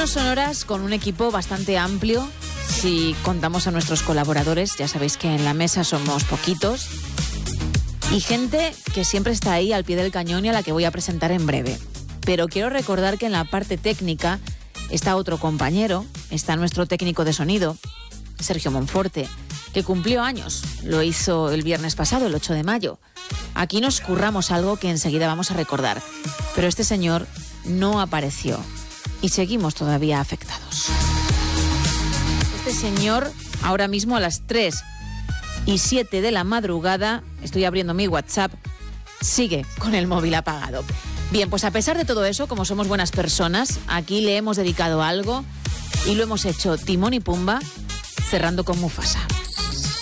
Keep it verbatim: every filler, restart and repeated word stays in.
Manos Sonoras con un equipo bastante amplio. Si contamos a nuestros colaboradores, ya sabéis que en la mesa somos poquitos. Y gente que siempre está ahí al pie del cañón y a la que voy a presentar en breve. Pero quiero recordar que en la parte técnica está otro compañero, está nuestro técnico de sonido, Sergio Monforte, que cumplió años. Lo hizo el viernes pasado, el ocho de mayo. Aquí nos curramos algo que enseguida vamos a recordar. Pero este señor no apareció y seguimos todavía afectados. Este señor, ahora mismo a las tres y siete de la madrugada, estoy abriendo mi WhatsApp, sigue con el móvil apagado. Bien, pues a pesar de todo eso, como somos buenas personas, aquí le hemos dedicado algo y lo hemos hecho Timón y Pumba, cerrando con Mufasa.